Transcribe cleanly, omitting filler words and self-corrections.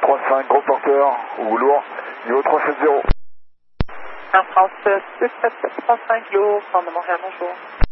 235, gros porteur ou lourd, niveau 370. Air France 2735 lourd, Centre de Montréal, bonjour.